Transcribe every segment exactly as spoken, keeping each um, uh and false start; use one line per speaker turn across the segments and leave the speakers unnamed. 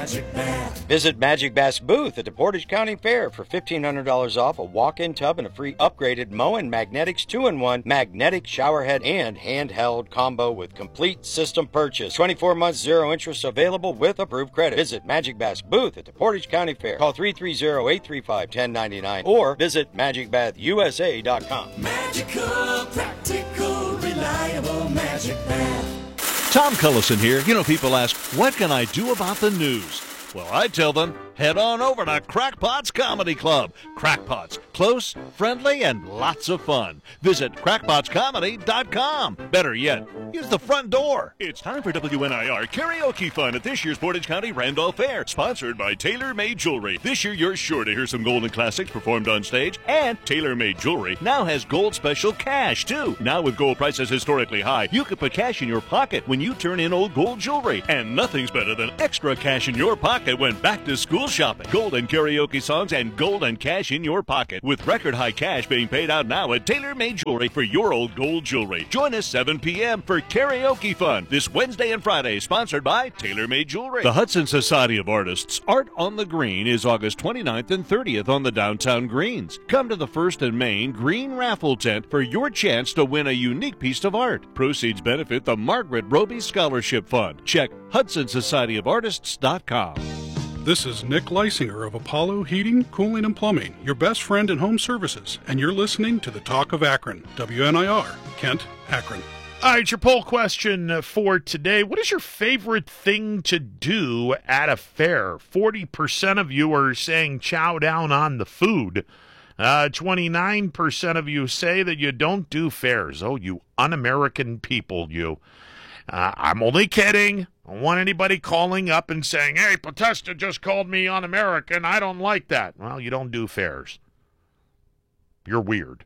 Magic Bath.
Visit Magic Bath's booth at the Portage County Fair for fifteen hundred dollars off a walk-in tub and a free upgraded Moen Magnetics two in one magnetic showerhead and handheld combo with complete system purchase. twenty-four months zero interest available with approved credit. Visit Magic Bath's booth at the Portage County Fair. Call three three zero, eight three five, one zero nine nine or visit magic bath u s a dot com.
Magical, practical, reliable Magic Bath.
Tom Cullison here. You know, people ask, what can I do about the news? Well, I tell them, head on over to Crackpot's Comedy Club. Crackpot's, close, friendly, and lots of fun. Visit crackpots comedy dot com. Better yet, use the front door. It's time for W N I R Karaoke Fun at this year's Portage County Randolph Fair, sponsored by Tailor Made Jewelry. This year, you're sure to hear some golden classics performed on stage, and Tailor Made Jewelry now has gold special cash, too. Now with gold prices historically high, you can put cash in your pocket when you turn in old gold jewelry, and nothing's better than extra cash in your pocket when back to school shopping. Golden karaoke songs and golden cash in your pocket, with record high cash being paid out now at Tailor Made Jewelry for your old gold jewelry. Join us seven p.m. for Karaoke Fun this Wednesday and Friday, sponsored by Tailor Made Jewelry. The Hudson Society of Artists Art on the Green is August twenty-ninth and thirtieth on the downtown greens. Come to the First and Main Green Raffle Tent for your chance to win a unique piece of art. Proceeds benefit the Margaret Roby Scholarship Fund. Check hudson society of artists dot com.
This is Nick Leisinger of Apollo Heating, Cooling, and Plumbing, your best friend in home services, and you're listening to the Talk of Akron, W N I R, Kent, Akron.
All right, your poll question for today. What is your favorite thing to do at a fair? forty percent of you are saying chow down on the food. Uh, twenty-nine percent of you say that you don't do fairs. Oh, you un-American people, you. Uh, I'm only kidding. I don't want anybody calling up and saying, hey, Potesta just called me un-American. I don't like that. Well, you don't do fairs. You're weird.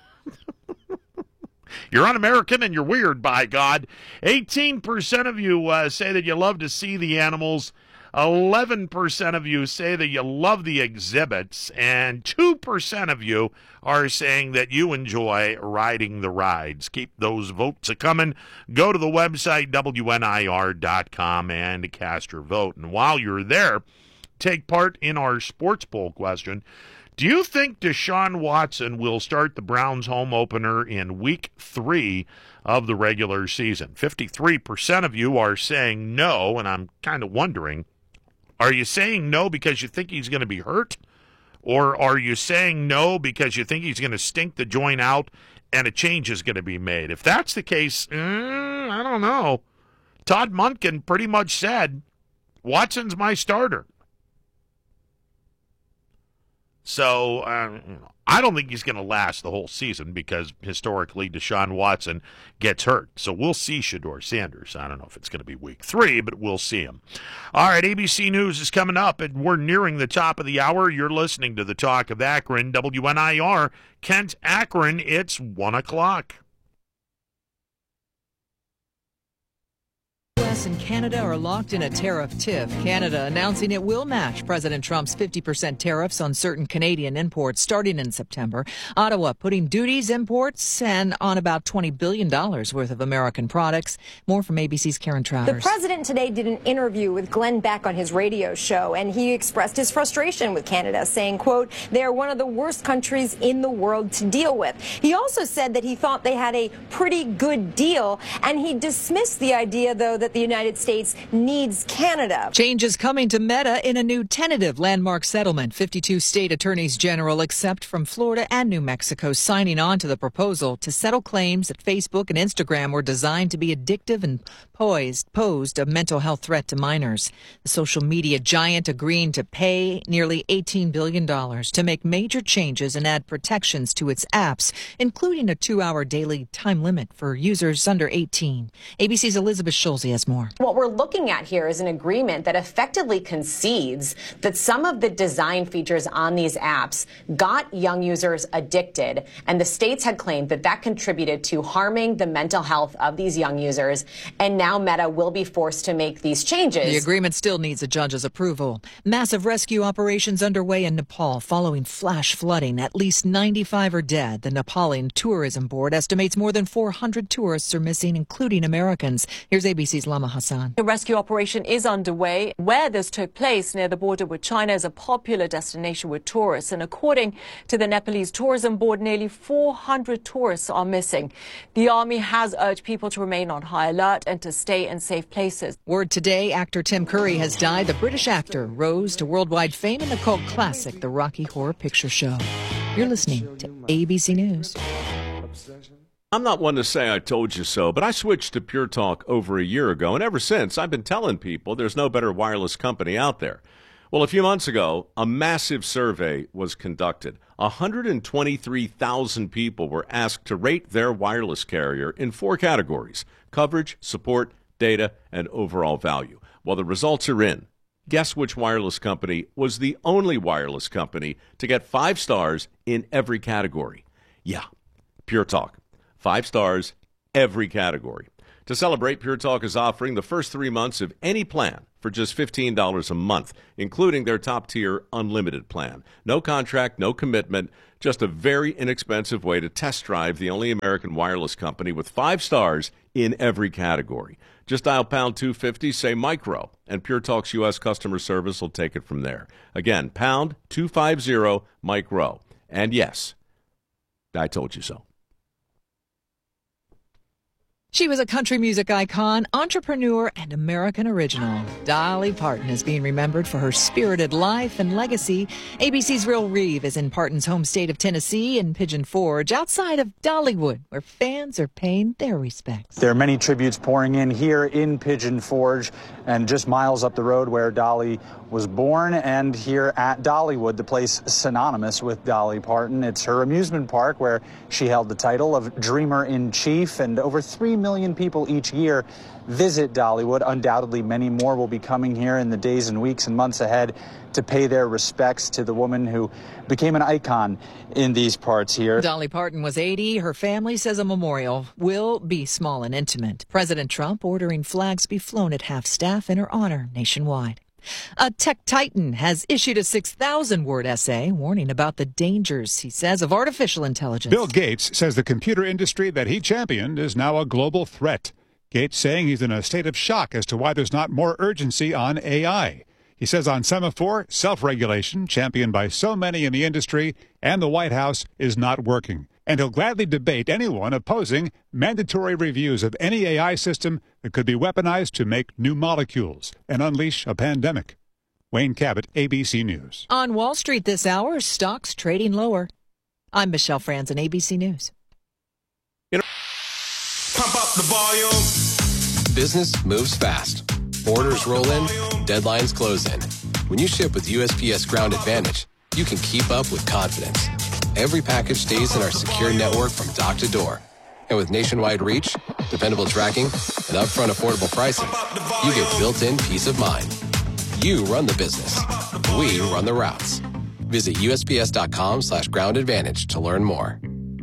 You're un-American and you're weird, by God. eighteen percent of you uh, say that you love to see the animals. eleven percent of you say that you love the exhibits. And two percent of you are saying that you enjoy riding the rides. Keep those votes a-coming. Go to the website, W N I R dot com, and cast your vote. And while you're there, take part in our sports poll question. Do you think Deshaun Watson will start the Browns home opener in week three of the regular season? fifty-three percent of you are saying no, and I'm kind of wondering, are you saying no because you think he's going to be hurt? Or are you saying no because you think he's going to stink the joint out and a change is going to be made? If that's the case, eh, I don't know. Todd Monken pretty much said, Watson's my starter. So uh, I don't think he's going to last the whole season because historically Deshaun Watson gets hurt. So we'll see Shedeur Sanders. I don't know if it's going to be week three, but we'll see him. All right, A B C News is coming up, and we're nearing the top of the hour. You're listening to the Talk of Akron, W N I R, Kent, Akron. It's one o'clock.
U S and Canada are locked in a tariff tiff. Canada announcing it will match President Trump's fifty percent tariffs on certain Canadian imports starting in September. Ottawa putting duties, imports, and on about twenty billion dollars worth of American products. More from A B C's Karen Travers.
The president today did an interview with Glenn Beck on his radio show, and he expressed his frustration with Canada, saying, quote, they are one of the worst countries in the world to deal with. He also said that he thought they had a pretty good deal, and he dismissed the idea, though, that the United States needs Canada.
Changes coming to Meta in a new tentative landmark settlement. fifty-two state attorneys general, except from Florida and New Mexico, signing on to the proposal to settle claims that Facebook and Instagram were designed to be addictive and poised, posed a mental health threat to minors. The social media giant agreeing to pay nearly eighteen billion dollars to make major changes and add protections to its apps, including a two-hour daily time limit for users under eighteen. A B C's Elizabeth Schulze has more.
What we're looking at here is an agreement that effectively concedes that some of the design features on these apps got young users addicted, and the states had claimed that that contributed to harming the mental health of these young users, and now Meta will be forced to make these changes.
The agreement still needs a judge's approval. Massive rescue operations underway in Nepal following flash flooding. At least ninety-five are dead. The Nepali Tourism Board estimates more than four hundred tourists are missing, including Americans. Here's A B C's Lama Salma Hassan.
The rescue operation is underway. Where this took place near the border with China is a popular destination with tourists. And according to the Nepalese Tourism Board, nearly four hundred tourists are missing. The army has urged people to remain on high alert and to stay in safe places.
Word today, actor Tim Curry has died. The British actor rose to worldwide fame in the cult classic, The Rocky Horror Picture Show. You're listening to A B C News.
I'm not one to say I told you so, but I switched to Pure Talk over a year ago, and ever since I've been telling people there's no better wireless company out there. Well, a few months ago, a massive survey was conducted. one hundred twenty-three thousand people were asked to rate their wireless carrier in four categories: coverage, support, data, and overall value. Well, the results are in. Guess which wireless company was the only wireless company to get five stars in every category? Yeah, Pure Talk. Five stars, every category. To celebrate, Pure Talk is offering the first three months of any plan for just fifteen dollars a month, including their top-tier unlimited plan. No contract, no commitment, just a very inexpensive way to test drive the only American wireless company with five stars in every category. Just dial pound two fifty, say micro, and Pure Talk's U S customer service will take it from there. Again, pound two fifty, micro. And yes, I told you so.
She was a country music icon, entrepreneur, and American original. Dolly Parton is being remembered for her spirited life and legacy. A B C's Real Reeve is in Parton's home state of Tennessee in Pigeon Forge, outside of Dollywood, where fans are paying their respects.
There are many tributes pouring in here in Pigeon Forge and just miles up the road where Dolly was born, and here at Dollywood, the place synonymous with Dolly Parton. It's her amusement park where she held the title of Dreamer-in-Chief, and over three million people each year visit Dollywood. Undoubtedly, many more will be coming here in the days and weeks and months ahead to pay their respects to the woman who became an icon in these parts here.
Dolly Parton was eighty. Her family says a memorial will be small and intimate. President Trump ordering flags be flown at half-staff in her honor nationwide. A tech titan has issued a six thousand word essay warning about the dangers, he says, of artificial intelligence.
Bill Gates says the computer industry that he championed is now a global threat. Gates saying he's in a state of shock as to why there's not more urgency on A I. He says on Semaphore, self-regulation, championed by so many in the industry and the White House, is not working. And he'll gladly debate anyone opposing mandatory reviews of any A I system that could be weaponized to make new molecules and unleash a pandemic. Wayne Cabot, A B C News.
On Wall Street this hour, stocks trading lower. I'm Michelle Franzen, A B C News.
Pump up the volume.
Business moves fast. Orders roll in, deadlines close in. When you ship with U S P S Ground Advantage, you can keep up with confidence. Every package stays in our secure network from dock to door. And with nationwide reach, dependable tracking, and upfront affordable pricing, you get built-in peace of mind. You run the business. We run the routes. Visit U S P S dot com slash ground advantage to learn more.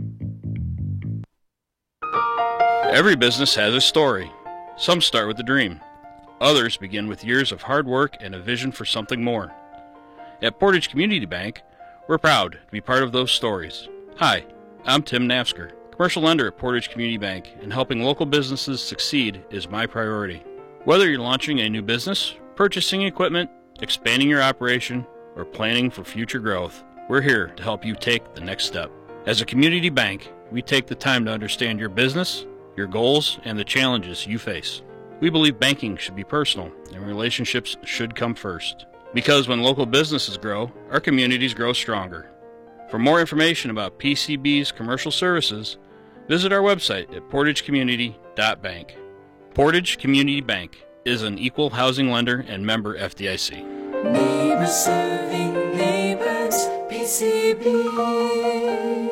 Every business has a story. Some start with a dream. Others begin with years of hard work and a vision for something more. At Portage Community Bank, we're proud to be part of those stories. Hi, I'm Tim Nafsker, commercial lender at Portage Community Bank, and helping local businesses succeed is my priority. Whether you're launching a new business, purchasing equipment, expanding your operation, or planning for future growth, we're here to help you take the next step. As a community bank, we take the time to understand your business, your goals, and the challenges you face. We believe banking should be personal and relationships should come first. Because when local businesses grow, our communities grow stronger. For more information about P C B's commercial services, visit our website at portage community dot bank. Portage Community Bank is an equal housing lender and member F D I C.
Neighbors serving neighbors, P C B.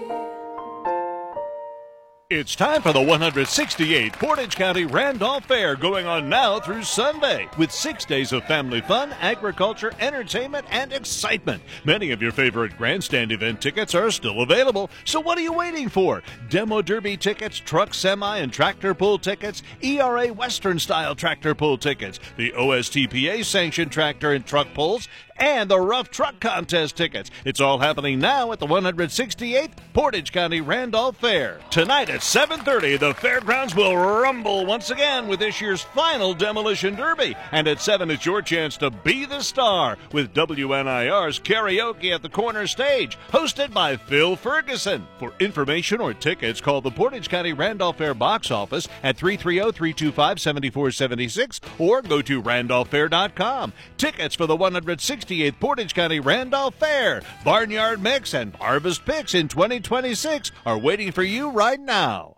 It's time for the one hundred sixty-eighth Portage County Randolph Fair, going on now through Sunday, with six days of family fun, agriculture, entertainment, and excitement. Many of your favorite grandstand event tickets are still available, so what are you waiting for? Demo Derby tickets, truck, semi, and tractor pull tickets, E R A Western-style tractor pull tickets, the O S T P A sanctioned tractor and truck pulls, and the Rough Truck Contest tickets. It's all happening now at the one hundred sixty-eighth Portage County Randolph Fair. Tonight at seven thirty, the fairgrounds will rumble once again with this year's final Demolition Derby. And at seven, it's your chance to be the star with W N I R's Karaoke at the Corner Stage, hosted by Phil Ferguson. For information or tickets, call the Portage County Randolph Fair box office at three three zero, three two five, seven four seven six or go to randolph fair dot com. Tickets for the one hundred sixty-eighth Portage County Randolph Fair, Barnyard Mix, and Harvest Picks in twenty twenty-six are waiting for you right now.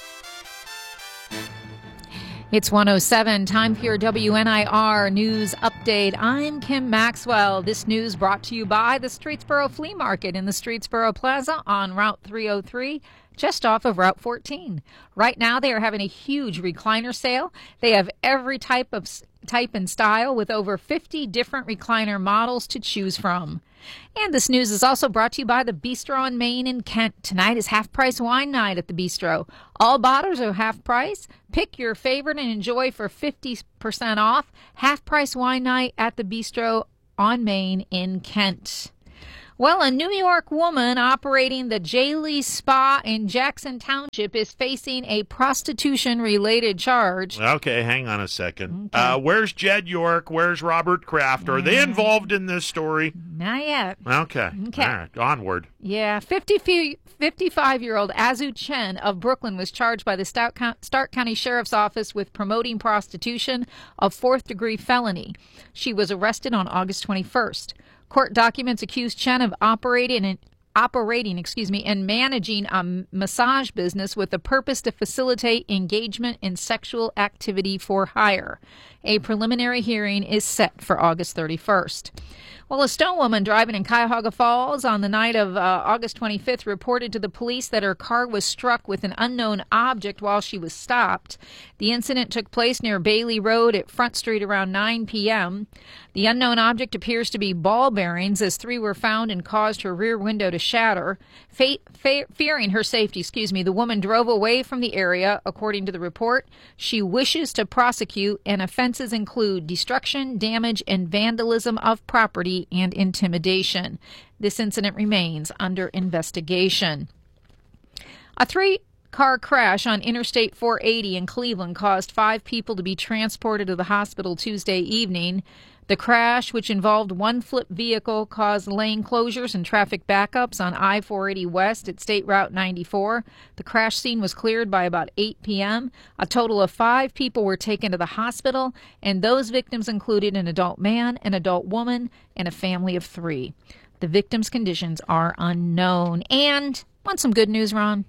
It's one oh seven, time for your W N I R News Update. I'm Kim Maxwell. This news brought to you by the Streetsboro Flea Market in the Streetsboro Plaza on Route three oh three, just off of Route fourteen. Right now, they are having a huge recliner sale. They have every type of type and style with over fifty different recliner models to choose from. And this news is also brought to you by the Bistro on Main in Kent. Tonight is half-price wine night at the Bistro. All bottles are half price. Pick your favorite and enjoy for fifty percent off. Half-price wine night at the Bistro on Main in Kent. Well, a New York woman operating the J. Lee Spa in Jackson Township is facing a prostitution-related charge.
Okay, hang on a second. Okay. Uh, where's Jed York? Where's Robert Kraft? Are they involved in this story?
Not yet.
Okay.
Okay.
All right, onward.
Yeah, fifty-five-year-old Azu Chen of Brooklyn was charged by the Stark County Sheriff's Office with promoting prostitution, a fourth-degree felony. She was arrested on August twenty-first. Court documents accuse Chen of operating and operating, excuse me, and managing a massage business with the purpose to facilitate engagement in sexual activity for hire. A preliminary hearing is set for August thirty-first. Well, a Stone woman driving in Cuyahoga Falls on the night of uh, August twenty-fifth reported to the police that her car was struck with an unknown object while she was stopped. The incident took place near Bailey Road at Front Street around nine p.m. The unknown object appears to be ball bearings, as three were found and caused her rear window to shatter. Fe- fe- fearing her safety, excuse me, the woman drove away from the area, according to the report. She wishes to prosecute, and offenses include destruction, damage, and vandalism of property and intimidation. This incident remains under investigation. A three-car crash on Interstate four eighty in Cleveland caused five people to be transported to the hospital Tuesday evening. The crash, which involved one flipped vehicle, caused lane closures and traffic backups on I four eighty West at State Route ninety-four. The crash scene was cleared by about eight p.m. A total of five people were taken to the hospital, and those victims included an adult man, an adult woman, and a family of three. The victims' conditions are unknown. And, want some good news, Ron?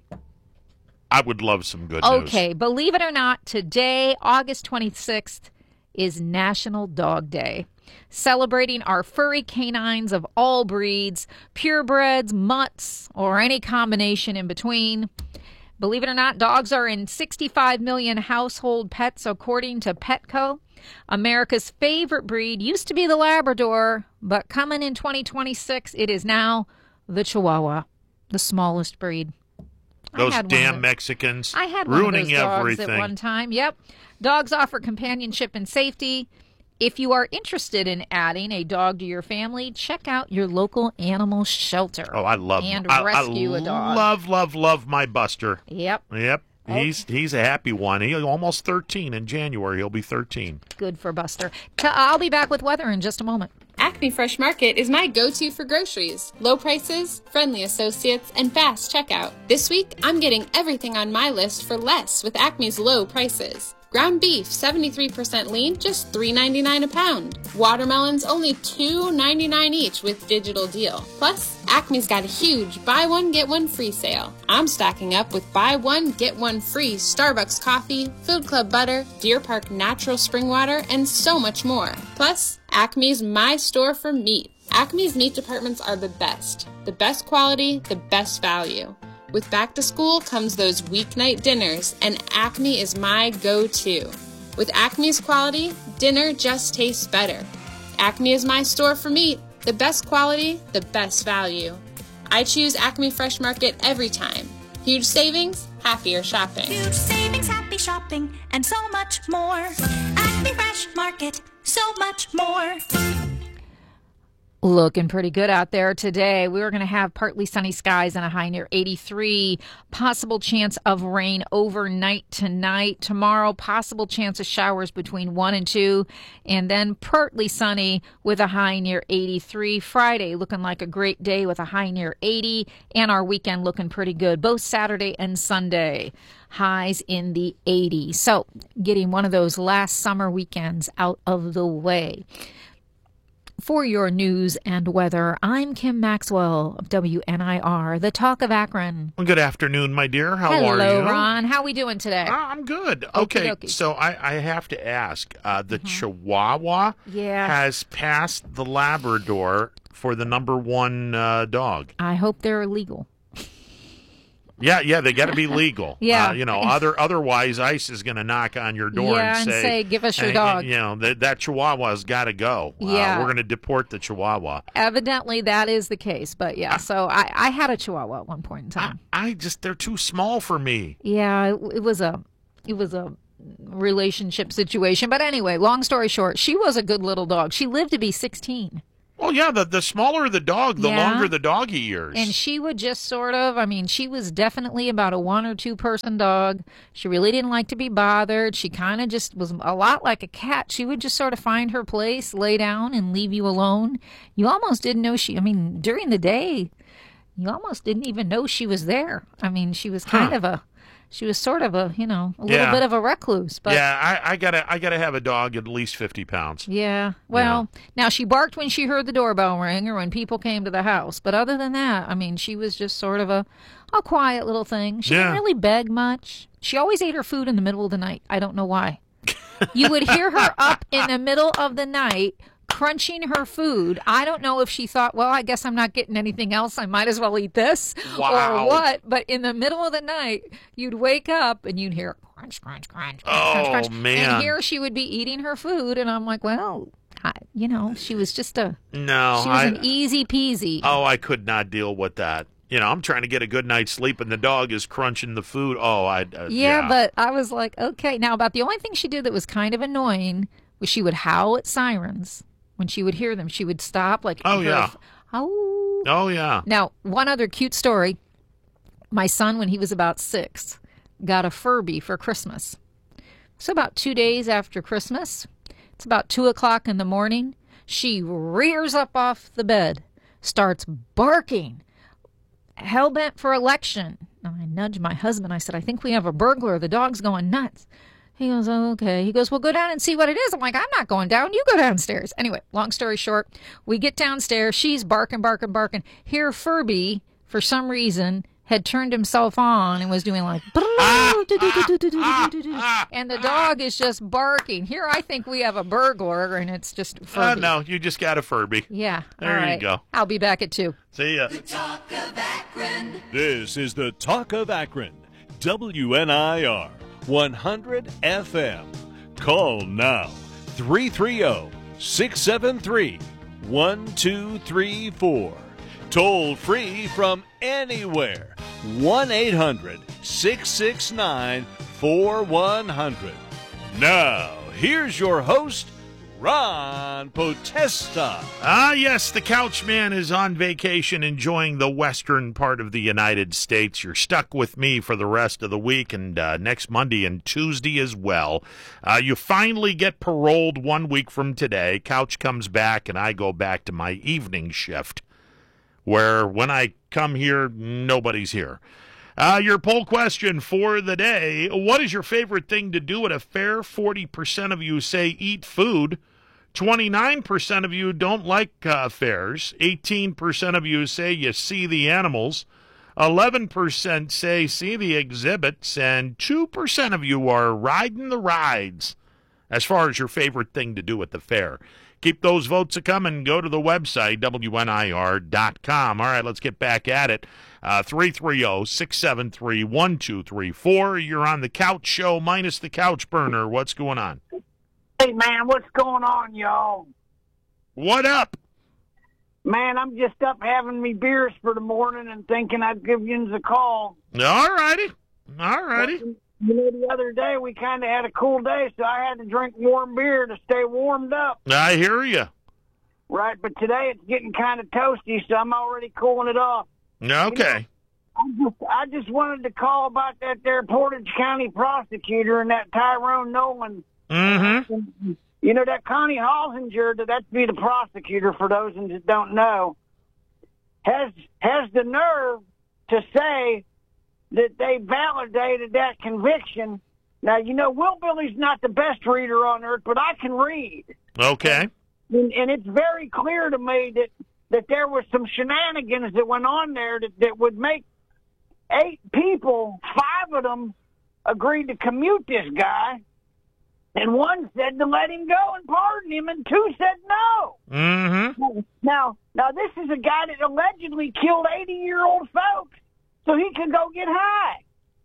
I would love some good news.
Okay, believe it or not, today, August twenty-sixth, is National Dog Day, celebrating our furry canines of all breeds, purebreds, mutts, or any combination in between. Believe it or not, dogs are in sixty-five million household pets, according to Petco. America's favorite breed used to be the Labrador, but coming in twenty twenty-six, it is now the Chihuahua, the smallest breed.
Those damn Mexicans
I had
ruining
one of those dogs
everything.
At one time. Yep. Dogs offer companionship and safety. If you are interested in adding a dog to your family, check out your local animal shelter.
Oh, I love
and
I,
rescue
I
a dog.
Love, love, love my Buster.
Yep.
Yep.
Okay.
He's he's a happy one. He's almost thirteen in January. He'll be thirteen.
Good for Buster. T- I'll be back with weather in just a moment.
Acme Fresh Market is my go-to for groceries. Low prices, friendly associates, and fast checkout. This week, I'm getting everything on my list for less with Acme's low prices. Ground beef, seventy-three percent lean, just three ninety-nine a pound. Watermelons, only two ninety-nine each with digital deal. Plus, Acme's got a huge buy one, get one free sale. I'm stocking up with buy one, get one free Starbucks coffee, Food Club butter, Deer Park natural spring water, and so much more. Plus, Acme's my store for meat. Acme's meat departments are the best. The best quality, the best value. With back to school comes those weeknight dinners, and Acme is my go-to. With Acme's quality, dinner just tastes better. Acme is my store for meat. The best quality, the best value. I choose Acme Fresh Market every time. Huge savings, happier shopping.
Huge savings, happy shopping, and so much more. Acme Fresh Market, so much more.
Looking pretty good out there today. We're going to have partly sunny skies and a high near eighty-three. Possible chance of rain overnight tonight. Tomorrow, possible chance of showers between one and two. And then partly sunny with a high near eighty-three. Friday looking like a great day with a high near eighty. And our weekend looking pretty good. Both Saturday and Sunday. Highs in the eighties. So getting one of those last summer weekends out of the way. For your news and weather, I'm Kim Maxwell of W N I R, the Talk of Akron.
Well, good afternoon, my dear. How
Hello,
are you?
Hello, Ron. How are we doing today?
Uh, I'm good. Okay,
Okey-dokey.
so I, I have to ask. Uh, the
Mm-hmm.
Chihuahua
Yeah.
has passed the Labrador for the number one uh, dog.
I hope they're illegal.
Yeah, yeah, they got to be legal.
Yeah.
Uh, you know, other otherwise ICE is going to knock on your door
Yeah,
and
and
say,
say, "Give us your
"Hey,
dog."
You know, that, that Chihuahua's got to go.
Yeah.
Uh, we're going to deport the Chihuahua.
Evidently, that is the case. But yeah, so I, I had a Chihuahua at one point in time.
I just, they're too small for me.
Yeah, it, it was a, it was a relationship situation. But anyway, long story short, she was a good little dog. She lived to be sixteen.
Well, yeah, the, the smaller the dog, the
Yeah.
longer the doggy years.
And she would just sort of, I mean, she was definitely about a one or two person dog. She really didn't like to be bothered. She kind of just was a lot like a cat. She would just sort of find her place, lay down, and leave you alone. You almost didn't know she, I mean, during the day, you almost didn't even know she was there. I mean, she was kind
Huh.
of a, she was sort of a, you know, a little
Yeah.
bit of a recluse. But
yeah, I, I gotta, I gotta have a dog at least fifty pounds.
Yeah. Well, now she barked when she heard the doorbell ring or when people came to the house. But other than that, I mean, she was just sort of a, a quiet little thing. She
Yeah.
didn't really beg much. She always ate her food in the middle of the night. I don't know why. You would hear her up in the middle of the night crunching her food. I don't know if she thought, well, I guess I'm not getting anything else. I might as well eat this
Wow.
or what. But in the middle of the night, you'd wake up and you'd hear crunch, crunch, crunch, crunch,
Oh,
crunch.
man.
And here she would be eating her food. And I'm like, well, I, you know, she was just a,
No,
she was
I,
an easy peasy.
oh, I could not deal with that. You know, I'm trying to get a good night's sleep, and the dog is crunching the food. Oh, I, uh,
yeah,
yeah,
but I was like, okay. Now, about the only thing she did that was kind of annoying was she would howl at sirens. When she would hear them, she would stop. Like,
Oh,
her-
yeah.
Oh.
Oh, yeah.
Now, one other cute story. My son, when he was about six, got a Furby for Christmas. So about two days after Christmas, it's about two o'clock in the morning, she rears up off the bed, starts barking, hell-bent for election. I nudged my husband. I said, I think we have a burglar. The dog's going nuts. He goes, oh, okay. He goes, well, go down and see what it is. I'm like, I'm not going down. You go downstairs. Anyway, long story short, we get downstairs. She's barking, barking, barking. Here, Furby, for some reason, had turned himself on and was doing like, and the dog is just barking. Here, I think we have a burglar, and it's just Furby.
Uh, no, you just got a Furby.
Yeah.
There
all
you
right.
go.
I'll be back at two.
See ya.
This is the Talk of Akron, W N I R, one hundred F M. Call now, three three zero, six seven three, one two three four. Toll free from anywhere, one eight hundred, six six nine, four one zero zero. Now, here's your host, Ron Potesta.
Ah, yes, the couch man is on vacation enjoying the western part of the United States. You're stuck with me for the rest of the week and uh, next Monday and Tuesday as well. Uh, you finally get paroled one week from today. Couch comes back and I go back to my evening shift, where when I come here, nobody's here. Uh, your poll question for the day: what is your favorite thing to do at a fair? forty percent of you say eat food. twenty-nine percent of you don't like uh, fairs. eighteen percent of you say you see the animals. eleven percent say see the exhibits. And two percent of you are riding the rides as far as your favorite thing to do at the fair. Keep those votes a-coming. Go to the website, W N I R dot com. All right, let's get back at it. Uh, three three zero, six seven three, one two three four. You're on the Couch Show minus the Couch Burner. What's going on?
Hey, man, what's going on, y'all?
What up?
Man, I'm just up having me beers for the morning and thinking I'd give you a call.
All righty. All righty.
You know, the other day we kind of had a cool day, so I had to drink warm beer to stay warmed up.
I hear you.
right? But today it's getting kind of toasty, so I'm already cooling it off.
Okay.
You know, I just, I just wanted to call about that there Portage County prosecutor and that Tyrone Nolan.
Mm-hmm.
You know, that Connie Holsinger, that'd be the prosecutor for those that don't know, has has the nerve to say that they validated that conviction. Now, you know, Will Billy's not the best reader on earth, but I can read.
Okay.
And, and it's very clear to me that, that there was some shenanigans that went on there that, that would make eight people, five of them, agreed to commute this guy. And one said to let him go and pardon him, and two said no.
Mm-hmm.
Now, now this is a guy that allegedly killed eighty-year-old folks so he could go get high.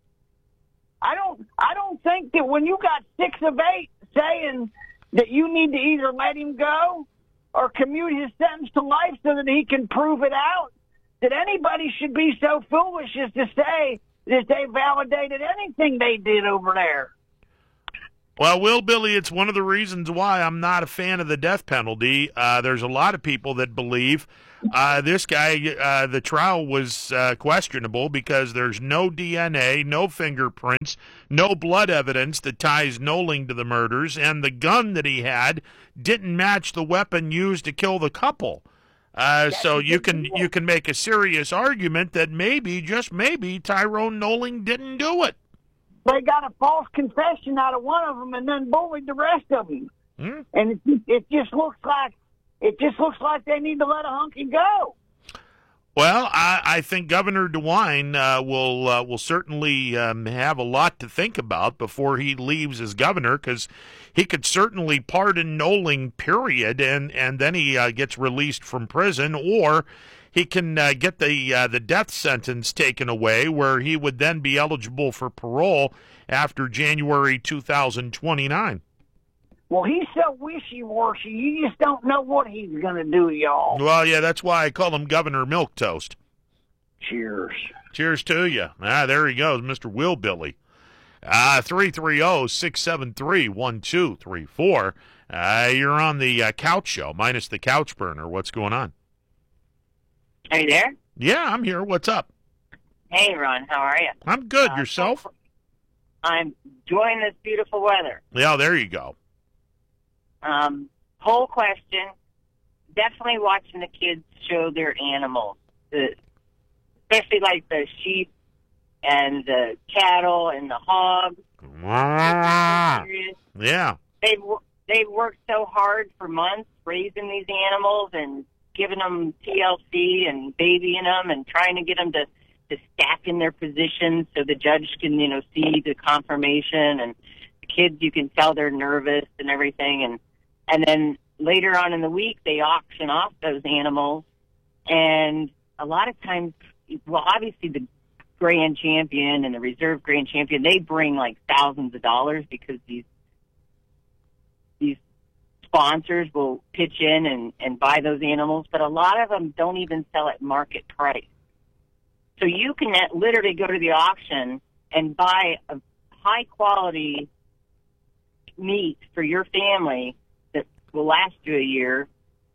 I don't, I don't think that when you got six of eight saying that you need to either let him go or commute his sentence to life so that he can prove it out, that anybody should be so foolish as to say that they validated anything they did over there.
Well, Will Billy, it's one of the reasons why I'm not a fan of the death penalty. Uh, there's a lot of people that believe uh, this guy, uh, the trial was uh, questionable because there's no D N A, no fingerprints, no blood evidence that ties Noling to the murders, and the gun that he had didn't match the weapon used to kill the couple. Uh, so you can you can make a serious argument that maybe, just maybe, Tyrone Noling didn't do it.
They got a false confession out of one of them and then bullied the rest of them.
Hmm?
And it, it just looks like it just looks like they need to let a hunky go.
Well, I, I think Governor DeWine uh, will uh, will certainly um, have a lot to think about before he leaves as governor, because he could certainly pardon Noling, period, and and then he uh, gets released from prison, or he can uh, get the uh, the death sentence taken away, where he would then be eligible for parole after January two thousand twenty-nine.
Well, he's so wishy-washy, you just don't know what he's going to do, y'all.
Well, yeah, that's why I call him Governor Milquetoast.
Cheers.
Cheers to you. Ah, there he goes, Mister Will Billy. Uh, three three zero, six seven three, one two three four. Uh, you're on the uh, couch show, minus the couch burner. What's going on?
Are you there?
Yeah, I'm here. What's up?
Hey, Ron, how are you?
I'm good.
Uh,
Yourself?
I'm enjoying this beautiful weather.
Yeah, there you go.
Um, whole question, definitely watching the kids show their animals, the, especially like the sheep and the cattle and the hogs.
Yeah.
They've, they've worked so hard for months raising these animals and giving them T L C and babying them and trying to get them to, to stack in their positions so the judge can, you know, see the confirmation. And the kids, you can tell they're nervous and everything. And, and then later on in the week, they auction off those animals. And a lot of times, well, obviously the grand champion and the reserve grand champion, they bring like thousands of dollars because these these sponsors will pitch in and, and buy those animals, but a lot of them don't even sell at market price. So you can literally go to the auction and buy a high-quality meat for your family that will last you a year,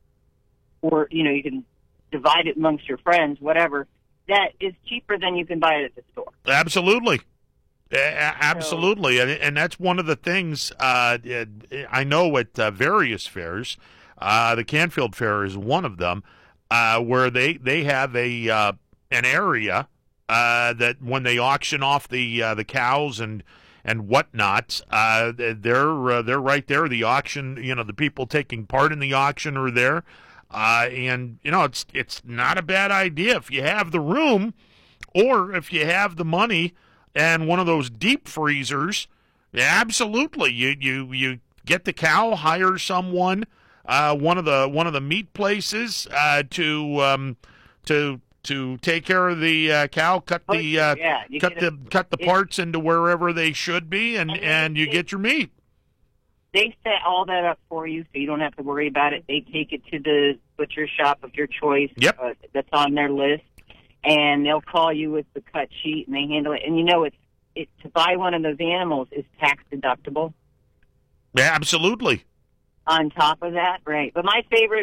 or, you know, you can divide it amongst your friends, whatever, that is cheaper than you can buy it at the store.
Absolutely. Absolutely, and, and that's one of the things uh, I know at uh, various fairs. Uh, the Canfield Fair is one of them, uh, where they they have a uh, an area uh, that when they auction off the uh, the cows and and whatnot, uh, they're uh, they're right there. The auction, you know, the people taking part in the auction are there, uh, and you know it's it's not a bad idea if you have the room, or if you have the money. And one of those deep freezers, absolutely. You you you get the cow, hire someone, uh, one of the one of the meat places uh, to um, to to take care of the uh, cow, cut the uh,
yeah,
cut the a, cut the parts into wherever they should be, and, and, and you they, get your meat.
They set all that up for you, so you don't have to worry about it. They take it to the butcher shop of your choice.
Yep.
Uh, that's on their list. And they'll call you with the cut sheet, and they handle it. And you know, it's it to buy one of those animals is tax deductible.
Yeah, absolutely.
On top of that, right? But my favorite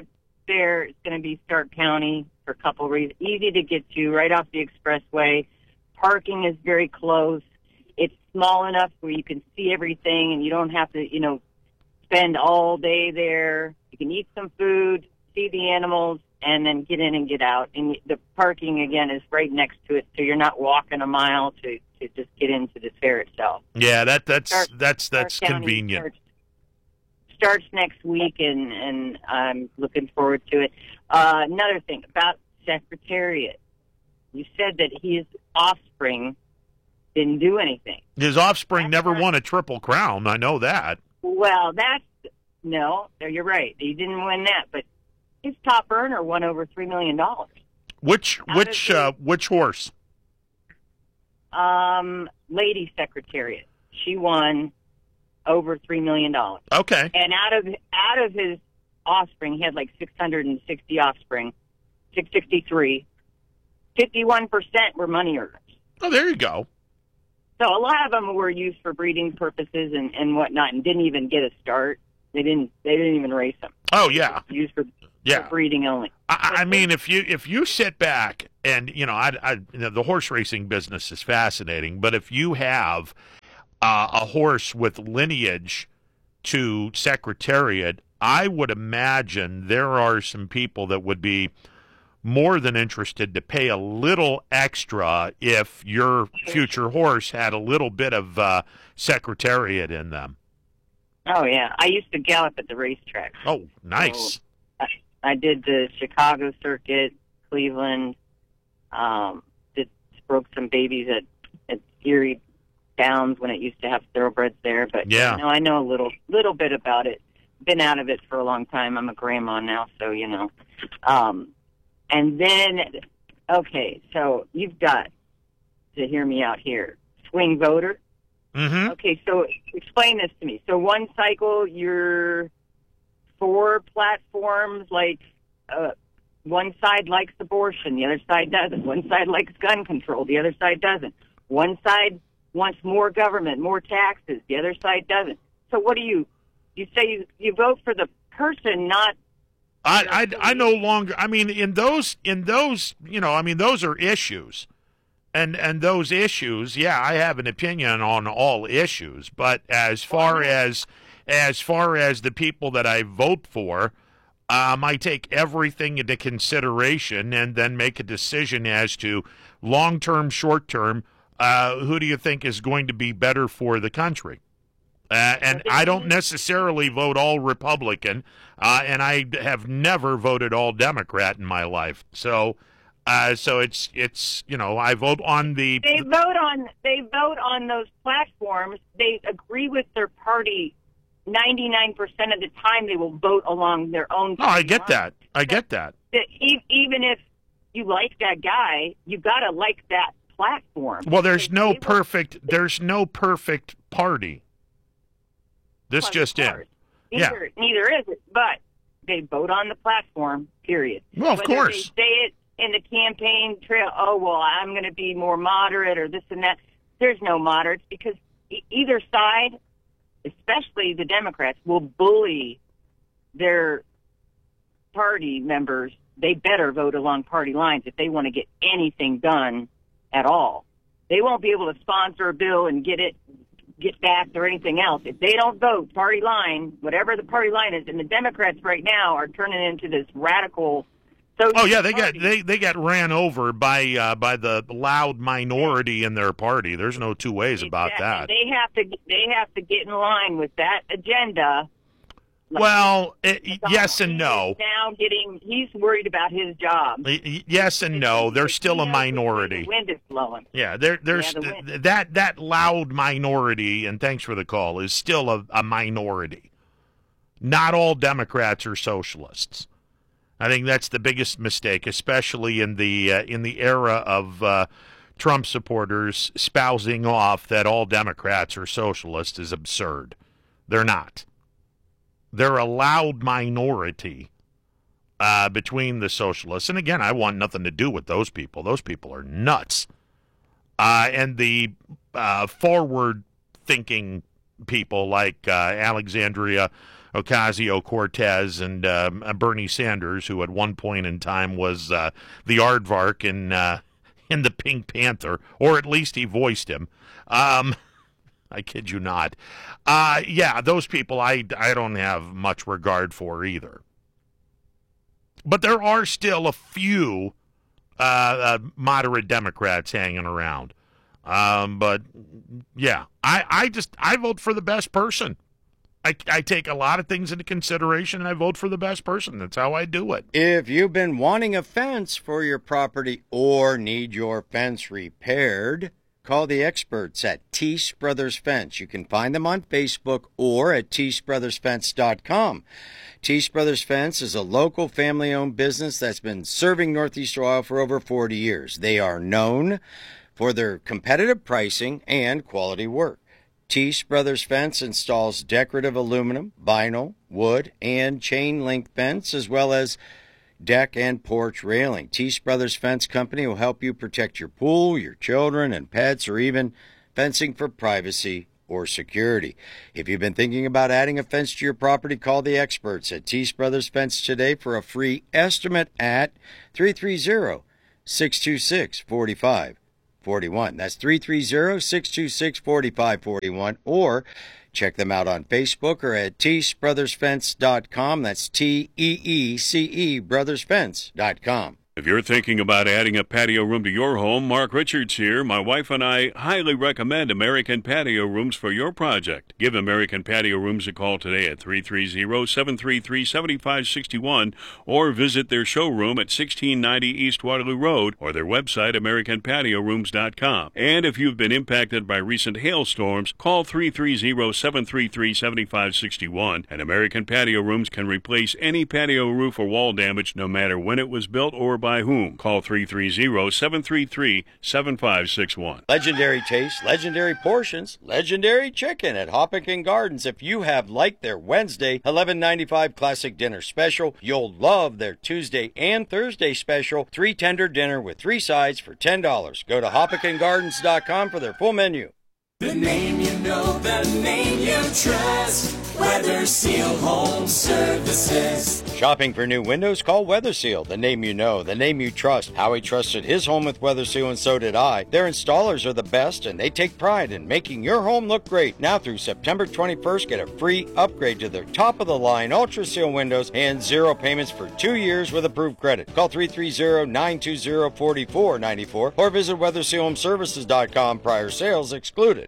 fair is going to be Stark County for a couple reasons. Easy to get to, right off the expressway. Parking is very close. It's small enough where you can see everything and you don't have to, you know, spend all day there. You can eat some food, see the animals, and then get in and get out. And the parking, again, is right next to it, so you're not walking a mile to, to just get into the fair itself.
Yeah, that that's
Stark,
that's that's
Stark County
convenient.
Starts, starts next week, and, and I'm looking forward to it. Uh, another thing about Secretariat. You said that his offspring didn't do anything.
His offspring never won a Triple Crown. I know that.
Well, that's no. You're right. He didn't win that, but his top earner won over three million dollars.
Which which uh, which horse?
Um, Lady Secretariat. She won over three million dollars.
Okay.
And out of out of his offspring, he had like six hundred and sixty offspring, six sixty three. Fifty one percent were money earners.
Oh, there you go.
So a lot of them were used for breeding purposes and, and whatnot, and didn't even get a start. They didn't. They didn't even race them.
Oh yeah,
used for,
yeah.
for breeding only.
I, I mean, if you if you sit back and you know, I, I you know, the horse racing business is fascinating, but if you have uh, a horse with lineage to Secretariat, I would imagine there are some people that would be more than interested to pay a little extra if your future horse had a little bit of uh, Secretariat in them.
Oh, yeah. I used to gallop at the racetrack.
Oh, nice.
So I, I did the Chicago circuit, Cleveland, um, did, broke some babies at, at Erie Downs when it used to have thoroughbreds there. But
yeah.
you know, I know a little little bit about it. Been out of it for a long time. I'm a grandma now, so, you know. Um, and then, okay, so you've got to hear me out here. Swing voter.
Mm-hmm.
Okay, so explain this to me. So one cycle, you're for platforms like uh, one side likes abortion, the other side doesn't. One side likes gun control, the other side doesn't. One side wants more government, more taxes, the other side doesn't. So what do you, you say you, you vote for the person, not...
I, I, I no longer, I mean, in those, in those, you know, I mean, those are issues. And and those issues, yeah, I have an opinion on all issues. But as far as as far as the people that I vote for, um, I take everything into consideration and then make a decision as to long term, short term. Uh, who do you think is going to be better for the country? Uh, and I don't necessarily vote all Republican, uh, and I have never voted all Democrat in my life. So. Uh, so it's it's you know I vote on the
they vote on they vote on those platforms. They agree with their party ninety-nine percent of the time. They will vote along their own.
Oh, I get that. I get that.
that e- even if you like that guy, you gotta like that platform.
Well, there's no perfect there's no perfect party. This just in. Yeah.
Neither, neither is it. But they vote on the platform. Period.
Well, of
Whether
course.
They say it in the campaign trail, oh, well, I'm going to be more moderate or this and that. There's no moderates because e- either side, especially the Democrats, will bully their party members. They better vote along party lines if they want to get anything done at all. They won't be able to sponsor a bill and get it get backed or anything else. If they don't vote party line, whatever the party line is, and the Democrats right now are turning into this radical
Oh yeah, they got they, they got ran over by uh, by the loud minority in their party. There's no two ways about that.
They have to they have to get in line with that agenda.
Well, it, yes and no.
Now getting he's worried about his job.
Yes and no. They're still a minority.
The wind is blowing.
Yeah, there there's
Yeah, the
that that loud minority. And thanks for the call. Is still a, a minority. Not all Democrats are socialists. I think that's the biggest mistake, especially in the uh, in the era of uh, Trump supporters spousing off that all Democrats are socialists is absurd. They're not. They're a loud minority uh, between the socialists. And again, I want nothing to do with those people. Those people are nuts. Uh, and the uh, forward-thinking people like uh, Alexandria Ocasio-Cortez and uh, Bernie Sanders, who at one point in time was uh, the aardvark in, uh, in the Pink Panther, or at least he voiced him. Um, I kid you not. Uh, yeah, those people I, I don't have much regard for either. But there are still a few uh, uh, moderate Democrats hanging around. Um, but, yeah, I, I just I vote for the best person. I, I take a lot of things into consideration, and I vote for the best person. That's how I do it.
If you've been wanting a fence for your property or need your fence repaired, call the experts at Teese Brothers Fence. You can find them on Facebook or at teese brothers fence dot com. Teese Brothers Fence is a local family-owned business that's been serving Northeast Ohio for over forty years. They are known for their competitive pricing and quality work. Teese Brothers Fence installs decorative aluminum, vinyl, wood, and chain link fence, as well as deck and porch railing. Teese Brothers Fence Company will help you protect your pool, your children, and pets, or even fencing for privacy or security. If you've been thinking about adding a fence to your property, call the experts at Teese Brothers Fence today for a free estimate at three three zero, six two six, four five four one. That's three three zero, six two six, four five four one, or check them out on Facebook or at teese brothers fence dot com. That's T E E C E brothers fence dot com.
If you're thinking about adding a patio room to your home, Mark Richards here. My wife and I highly recommend American Patio Rooms for your project. Give American Patio Rooms a call today at three three zero, seven three three, seven five six one or visit their showroom at sixteen ninety East Waterloo Road or their website, american patio rooms dot com. And if you've been impacted by recent hailstorms, call three three zero, seven three three, seven five six one, and American Patio Rooms can replace any patio roof or wall damage no matter when it was built or by whom. Call three three zero, seven three three, seven five six one.
Legendary taste, legendary portions, legendary chicken at Hoppican Gardens. If you have liked their Wednesday eleven ninety-five classic dinner special, you'll love their Tuesday and Thursday special three tender dinner with three sides for ten dollars. Go to hoppican gardens dot com for their full menu.
The name you know, the name you trust. Weather Seal Home Services.
Shopping for new windows? Call Weather Seal. The name you know, the name you trust. Howie trusted his home with Weather Seal, and so did I. Their installers are the best, and they take pride in making your home look great. Now through September twenty-first, get a free upgrade to their top-of-the-line Ultra Seal windows and zero payments for two years with approved credit. Call three three zero, nine two zero, four four nine four or visit weather seal home services dot com. Prior sales excluded.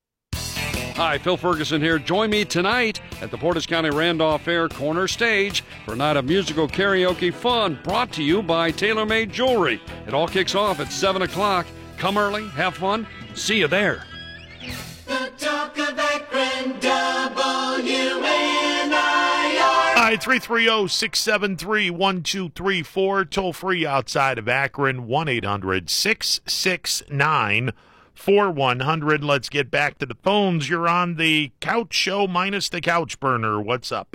Hi, Phil Ferguson here. Join me tonight at the Portage County Randolph Fair Corner Stage for a night of musical karaoke fun brought to you by TaylorMade Jewelry. It all kicks off at seven o'clock. Come early, have fun. See you there.
The Talk of Akron, W N I R.
All right, three three zero, six seven three, one two three four. Toll free outside of Akron, one eight hundred, six six nine, four one hundred. Let's get back to the phones. You're on the Couch Show minus the Couch Burner. What's up?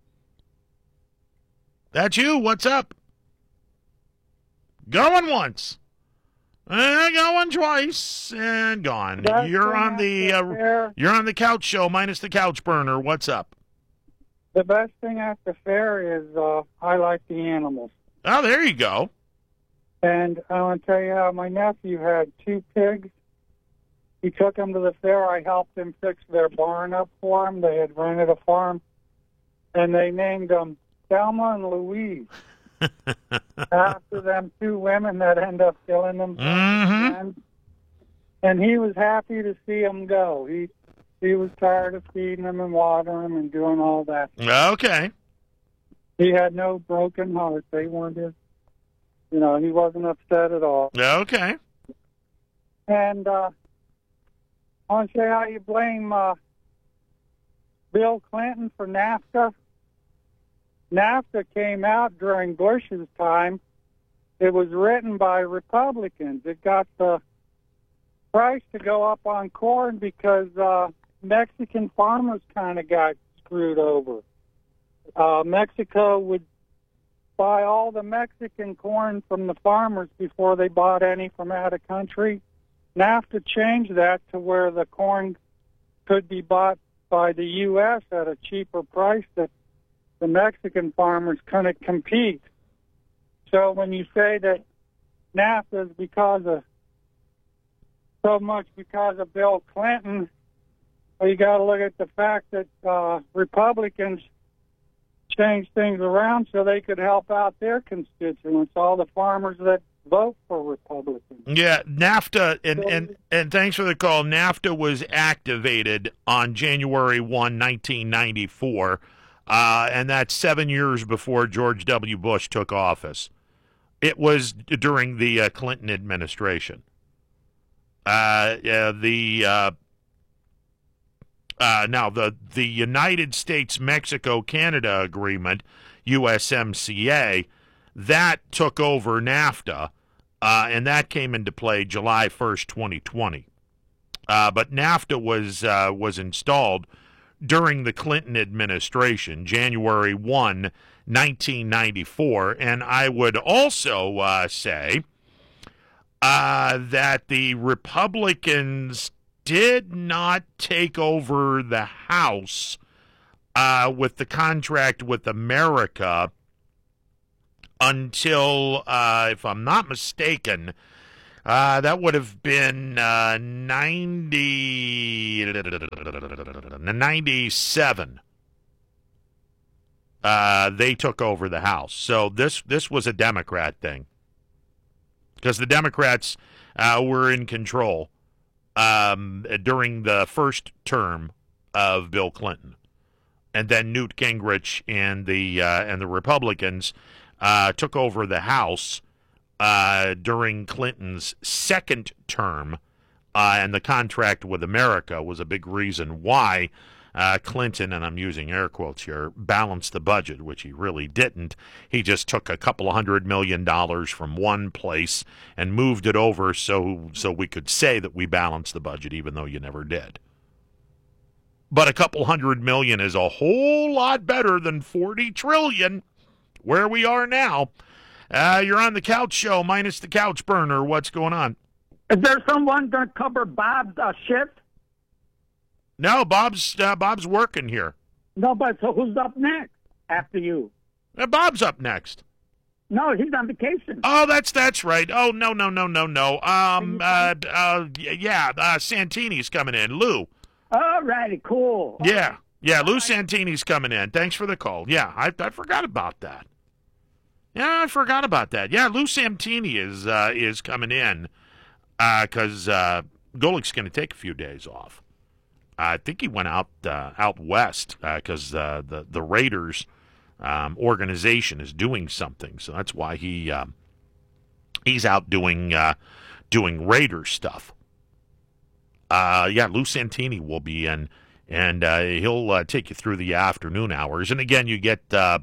That's you. What's up? Going once. Uh, going twice and gone.
That's
you're on the uh, you're on the Couch Show minus the Couch Burner. What's up?
The best thing at the fair is uh, I like the animals.
Oh, there you go.
And I want to tell you how my nephew had two pigs. He took them to the fair. I helped him fix their barn up for him. They had rented a farm, and they named them Thelma and Louise after them two women that end up killing them.
Mm-hmm.
And, and he was happy to see them go. He he was tired of feeding them and watering them and doing all that.
Okay.
He had no broken heart. They weren't his, you know, he wasn't upset at all.
Okay.
And uh, I want to say how you blame uh, Bill Clinton for NAFTA. NAFTA came out during Bush's time. It was written by Republicans. It got the price to go up on corn because uh, Mexican farmers kind of got screwed over. Uh, Mexico would buy all the Mexican corn from the farmers before they bought any from out of country. NAFTA changed that to where the corn could be bought
by the U S at a cheaper price that the Mexican farmers couldn't compete. So when you say that NAFTA is because of so much because of Bill Clinton, well, you got to look at the fact that uh, Republicans changed things around so they could help out their constituents, all the farmers that vote for Republicans.
Yeah, NAFTA, and, and, and thanks for the call. NAFTA was activated on January first, nineteen ninety-four, uh, and that's seven years before George W. Bush took office. It was during the uh, Clinton administration. Uh, uh, the uh, uh, now the the United States-Mexico-Canada Agreement, U S M C A, that took over NAFTA, uh, and that came into play July first, twenty twenty. Uh, but NAFTA was uh, was installed during the Clinton administration, January first, nineteen ninety-four, and I would also uh, say uh, that the Republicans did not take over the House uh, with the contract with America until, uh, if I'm not mistaken, uh, that would have been uh, ninety, ninety-seven. Uh, they took over the House. So this this was a Democrat thing because the Democrats uh, were in control um, during the first term of Bill Clinton, and then Newt Gingrich and the uh, and the Republicans uh, took over the House uh, during Clinton's second term, uh, and the contract with America was a big reason why Uh, Clinton, and I'm using air quotes here, balanced the budget, which he really didn't. He just took a couple of hundred million dollars from one place and moved it over so so we could say that we balanced the budget, even though you never did. But a couple hundred million is a whole lot better than forty trillion, where we are now. Uh, you're on the Couch Show, minus the couch burner. What's going on?
Is there someone going to cover Bob's uh, shift?
No, Bob's uh, Bob's working here.
No, but so who's up next after you?
Uh, Bob's up next.
No, he's on vacation.
Oh, that's that's right. Oh, no, no, no, no, no. Um, uh, uh, yeah, uh, Santini's coming in. Lou.
All righty, cool.
Yeah, yeah, Lou Santini's coming in. Thanks for the call. Yeah, I I forgot about that. Yeah, I forgot about that. Yeah, Lou Santini is uh, is coming in because uh, uh, Golic's going to take a few days off. I think he went out uh, out west because uh, uh, the the Raiders um, organization is doing something, so that's why he um, he's out doing uh, doing Raider stuff. Uh, yeah, Lou Santini will be in, and uh, he'll uh, take you through the afternoon hours. And again, you get uh,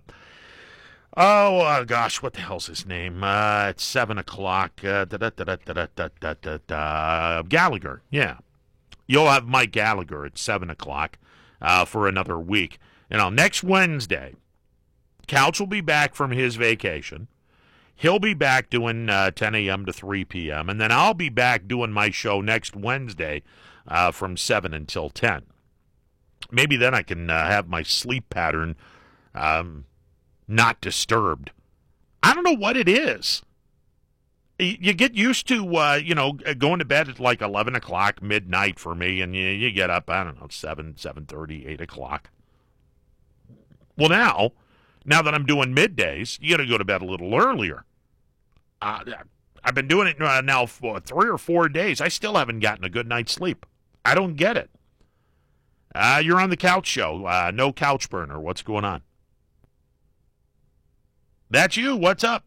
oh uh, gosh, what the hell's his name? Uh, it's seven o'clock. Uh, da, da, da, da, da, da, da, da, da, Gallagher, yeah. You'll have Mike Gallagher at seven o'clock uh, for another week. You know, next Wednesday, Couch will be back from his vacation. He'll be back doing uh, ten a.m. to three p.m., and then I'll be back doing my show next Wednesday uh, from seven until ten. Maybe then I can uh, have my sleep pattern um, not disturbed. I don't know what it is. You get used to, uh, you know, going to bed at like eleven o'clock, midnight for me, and you, you get up, I don't know, seven, seven thirty, eight o'clock. Well, now, now that I'm doing middays, you got to go to bed a little earlier. Uh, I've been doing it now for three or four days. I still haven't gotten a good night's sleep. I don't get it. Uh, you're on the Couch Show. Uh, no couch burner. What's going on? That's you. What's up?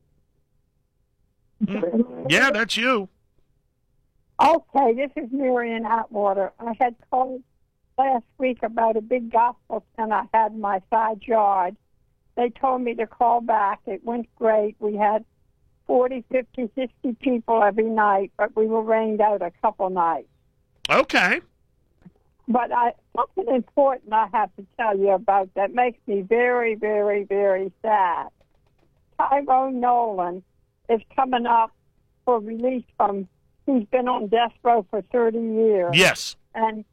Yeah, that's you.
Okay, this is Marion Atwater. I had called last week about a big gospel tent I had in my side yard. They told me to call back. It went great. We had forty, fifty, sixty people every night, but we were rained out a couple nights.
Okay.
But I, something important I have to tell you about that makes me very, very, very sad. Tyrone Nolan is coming up for release from, he's been on death row for thirty years.
Yes.
And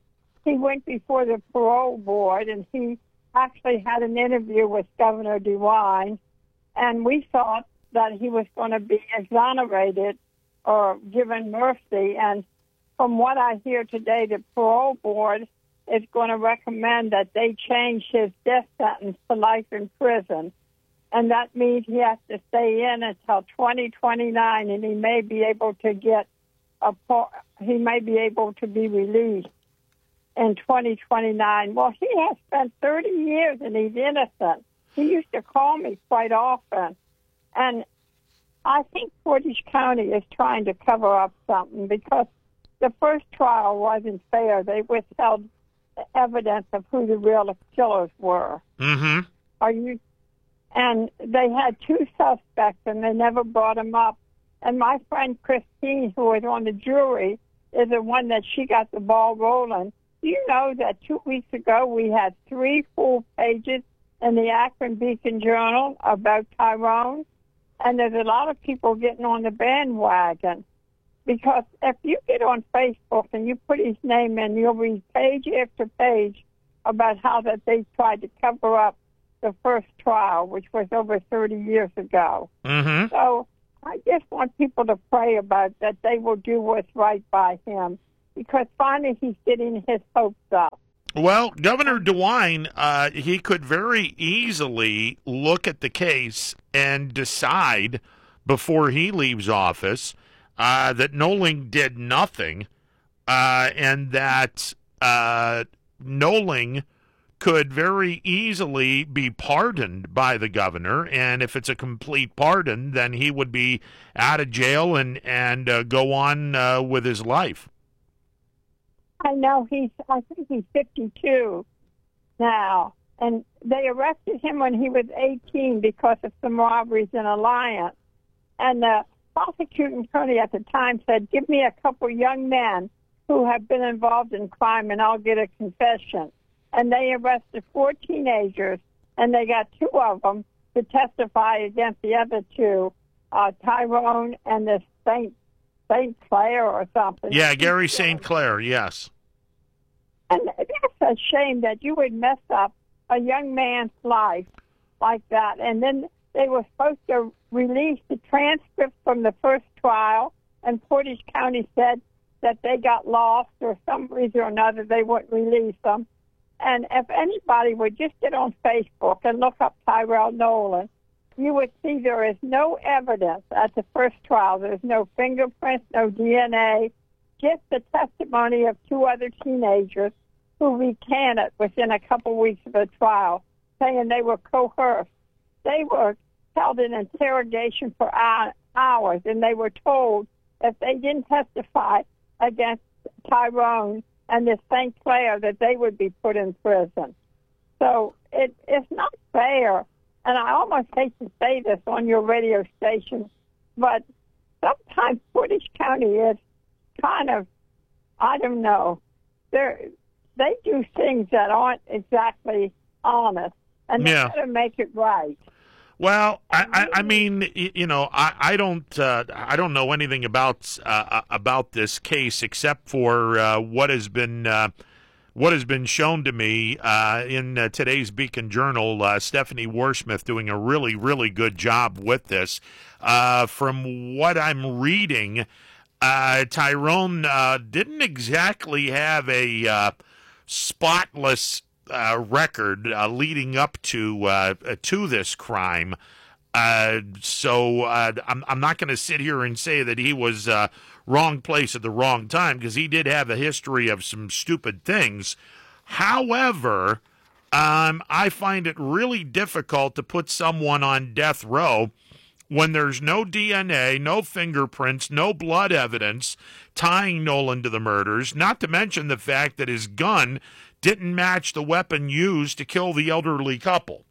he went before the parole board, and he actually had an interview with Governor DeWine, and we thought that he was going to be exonerated or given mercy. And from what I hear today, the parole board is going to recommend that they change his death sentence to life in prison. And that means he has to stay in until twenty twenty-nine, and he may be able to get a he may be able to be released in twenty twenty-nine. Well, he has spent thirty years and he's innocent. He used to call me quite often. And I think Portage County is trying to cover up something because the first trial wasn't fair. They withheld evidence of who the real killers were.
Mm-hmm.
Are you? And they had two suspects, and they never brought them up. And my friend Christine, who was on the jury, is the one that she got the ball rolling. Do you know that two weeks ago we had three full pages in the Akron Beacon Journal about Tyrone? And there's a lot of people getting on the bandwagon. Because if you get on Facebook and you put his name in, you'll read page after page about how that they tried to cover up the first trial, which was over thirty years ago.
Mm-hmm.
So I just want people to pray about that they will do what's right by him, because finally he's getting his hopes up.
Well, Governor DeWine, uh, he could very easily look at the case and decide before he leaves office uh, that Knowling did nothing, uh, and that uh, Knowling could very easily be pardoned by the governor, and if it's a complete pardon, then he would be out of jail and and uh, go on uh, with his life.
I know he's. I think he's fifty-two now, and they arrested him when he was eighteen because of some robberies in Alliance. And the prosecuting attorney at the time said, "Give me a couple young men who have been involved in crime, and I'll get a confession." And they arrested four teenagers, and they got two of them to testify against the other two, uh, Tyrone and the Saint Saint Clair or something.
Yeah, Gary Saint Clair, yes.
And that's a shame that you would mess up a young man's life like that. And then they were supposed to release the transcript from the first trial, and Portage County said that they got lost or some reason or another they wouldn't release them. And if anybody would just get on Facebook and look up Tyrell Knowling, you would see there is no evidence at the first trial. There's no fingerprints, no D N A, just the testimony of two other teenagers who recanted within a couple weeks of the trial, saying they were coerced. They were held in interrogation for hours, and they were told if they didn't testify against Tyrone and this Saint Clair that they would be put in prison. So it, it's not fair. And I almost hate to say this on your radio station, but sometimes Portage County is kind of, I don't know, they're, they do things that aren't exactly honest, and
Yeah.
they got to make it right.
Well, I, I, I mean, you know, I, I don't, uh, I don't know anything about uh, about this case except for uh, what has been uh, what has been shown to me uh, in uh, today's Beacon Journal. Uh, Stephanie Warsmith doing a really, really good job with this. Uh, from what I'm reading, uh, Tyrone uh, didn't exactly have a uh, spotless Uh, record uh, leading up to uh, to this crime, uh, so uh, I'm I'm not going to sit here and say that he was uh, wrong place at the wrong time, because he did have a history of some stupid things. However, um, I find it really difficult to put someone on death row when there's no D N A, no fingerprints, no blood evidence tying Knowling to the murders. Not to mention the fact that his gun didn't match the weapon used to kill the elderly couple.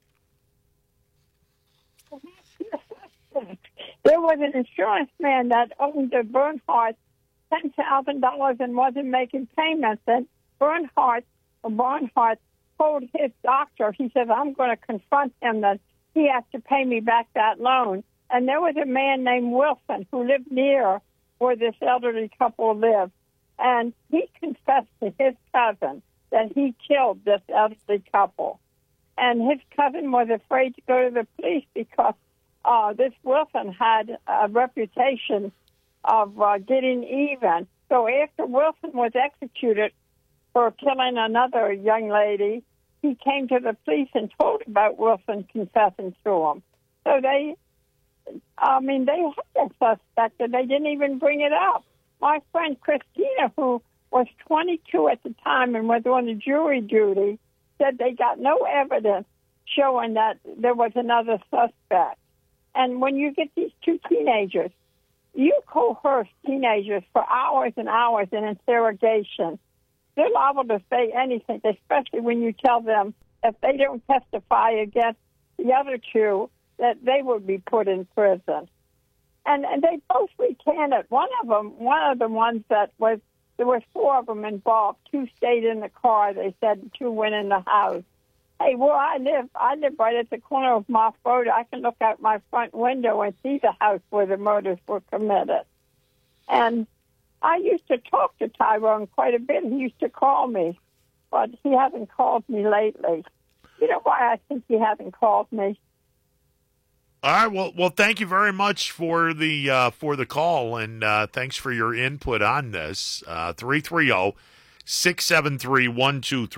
There was an insurance man that owned a Bernhardt ten thousand dollars and wasn't making payments. And Bernhardt, Bernhardt told his doctor, he said, I'm going to confront him that he has to pay me back that loan. And there was a man named Wilson who lived near where this elderly couple lived. And he confessed to his cousin that he killed this elderly couple. And his cousin was afraid to go to the police because uh, this Wilson had a reputation of uh, getting even. So after Wilson was executed for killing another young lady, he came to the police and told about Wilson confessing to him. So they, I mean, they had a suspect and they didn't even bring it up. My friend Christina, who was twenty-two at the time and was on the jury duty, said they got no evidence showing that there was another suspect. And when you get these two teenagers, you coerce teenagers for hours and hours in interrogation. They're liable to say anything, especially when you tell them if they don't testify against the other two, that they would be put in prison. And, and they both recanted. One of them, one of the ones that was, there were four of them involved. Two stayed in the car. They said two went in the house. Hey, where I live, I live right at the corner of Moss Road. I can look out my front window and see the house where the murders were committed. And I used to talk to Tyrone quite a bit. He used to call me, but he hasn't called me lately. You know why I think he hasn't called me?
All right. Well, well, thank you very much for the uh, for the call, and uh, thanks for your input on this. Uh, three three zero, six seven three, one two three.